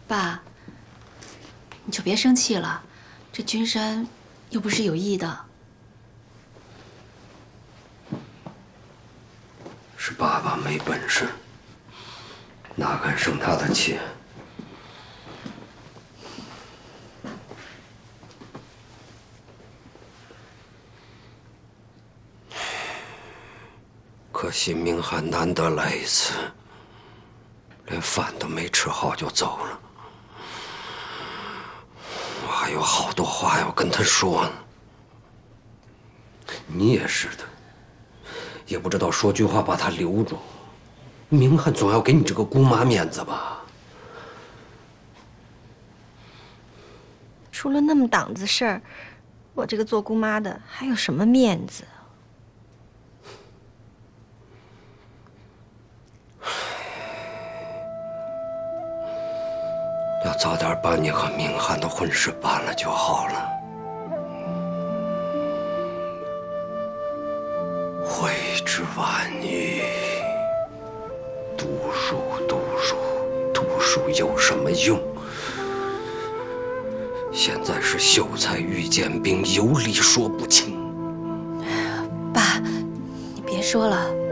爸，你就别生气了，这君山又不是有意的。 是爸爸没本事，哪敢生他的气？可惜明翰难得来一次，连饭都没吃好就走了。我还有好多话要跟他说呢。你也是的，也不知道说句话把他留住。明翰总要给你这个姑妈面子吧？ 出了那么档子事儿，我这个做姑妈的还有什么面子？ 要早点把你和明翰的婚事办了就好了。悔之晚矣。读书，读书，读书有什么用？现在是秀才遇见兵，有理说不清。 爸，你别说了。